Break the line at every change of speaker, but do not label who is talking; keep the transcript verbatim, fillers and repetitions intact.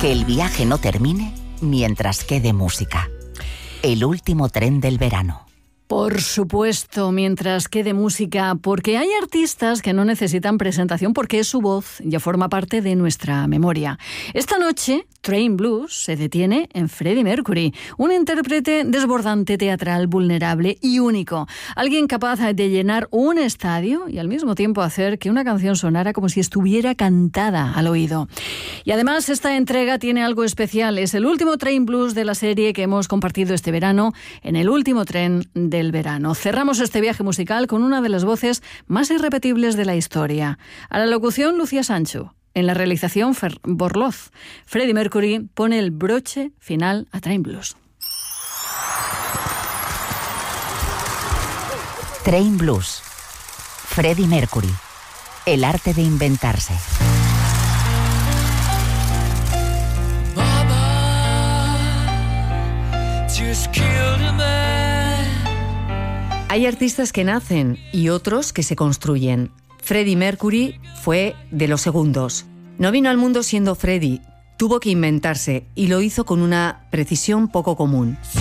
Que el viaje no termine mientras quede música. El último tren del verano.
Por supuesto, mientras quede música, porque hay artistas que no necesitan presentación porque su voz ya forma parte de nuestra memoria. Esta noche, Train Blues se detiene en Freddie Mercury, un intérprete desbordante, teatral, vulnerable y único. Alguien capaz de llenar un estadio y al mismo tiempo hacer que una canción sonara como si estuviera cantada al oído. Y además esta entrega tiene algo especial. Es el último Train Blues de la serie que hemos compartido este verano en el último tren de del verano. Cerramos este viaje musical con una de las voces más irrepetibles de la historia. A la locución, Lucía Sancho. En la realización, Fer Borloz. Freddie Mercury pone el broche final a Train Blues.
Train Blues. Freddie Mercury. El arte de inventarse.
Baba just killed a man.
Hay artistas que nacen y otros que se construyen. Freddie Mercury fue de los segundos. No vino al mundo siendo Freddie, tuvo que inventarse y lo hizo con una precisión poco común.